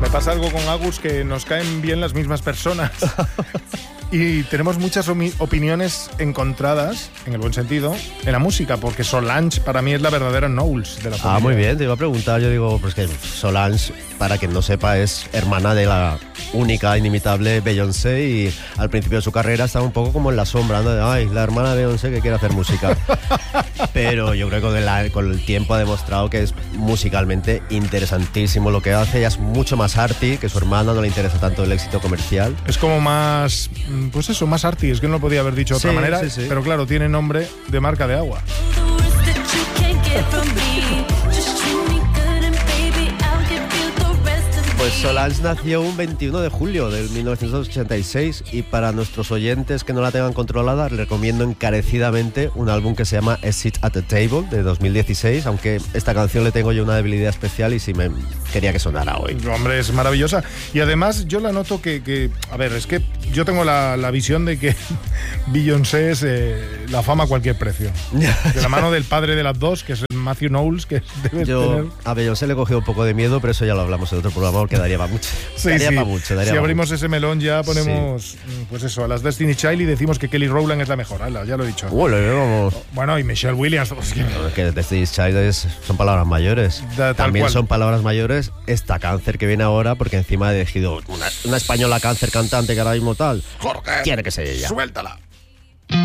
Me pasa algo con Agus, que nos caen bien las mismas personas. Y tenemos muchas opiniones encontradas, en el buen sentido, en la música, porque Solange para mí es la verdadera Knowles de la familia. Muy bien, te iba a preguntar, yo digo, pues que Solange, para quien no sepa, es hermana de la única, inimitable Beyoncé, y al principio de su carrera estaba un poco como en la sombra, ¿no? Ay, la hermana de Beyoncé que quiere hacer música. Pero yo creo que con el tiempo ha demostrado que es musicalmente interesantísimo lo que hace. Ella es mucho más arty, que su hermana no le interesa tanto el éxito comercial. Es como más, pues eso, más arty, es que no lo podía haber dicho de otra manera, sí. Pero claro, tiene nombre de marca de agua. Pues Solange nació un 21 de julio del 1986 y para nuestros oyentes que no la tengan controlada, les recomiendo encarecidamente un álbum que se llama A Seat at the Table de 2016, aunque esta canción le tengo yo una debilidad especial y sí me quería que sonara hoy. Hombre, es maravillosa. Y además yo la noto que a ver, es que yo tengo la visión de que Beyoncé es la fama a cualquier precio. De la mano del padre de las dos, que es Matthew Knowles, que debe tener... A Beyoncé le cogí un poco de miedo, pero eso ya lo hablamos en otro programa, porque daría para mucho. Sí, si abrimos ese melón ya ponemos, pues eso, a las Destiny Child y decimos que Kelly Rowland es la mejor. Ya lo he dicho. Bueno, y Michelle Williams. Que Destiny Child son palabras mayores. También son palabras mayores esta Cáncer que viene ahora, porque encima he elegido una española Cáncer cantante que ahora mismo tal. Jorge, tiene que ser ella. Suéltala.